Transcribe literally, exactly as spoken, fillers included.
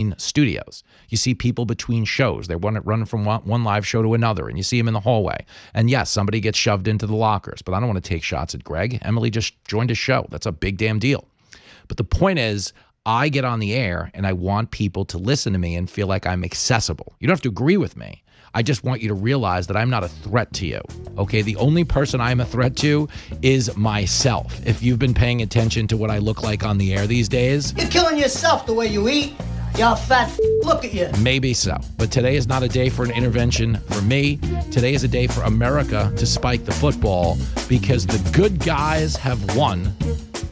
between studios. You see people between shows. They're running from one live show to another, and you see them in the hallway. And yes, somebody gets shoved into the lockers, but I don't want to take shots at Greg. Emily just joined a show. That's a big damn deal. But the point is, I get on the air, and I want people to listen to me and feel like I'm accessible. You don't have to agree with me. I just want you to realize that I'm not a threat to you, okay? The only person I'm a threat to is myself. If you've been paying attention to what I look like on the air these days. You're killing yourself the way you eat. Y'all fat f- look at you. Maybe so. But today is not a day for an intervention for me. Today is a day for America to spike the football because the good guys have won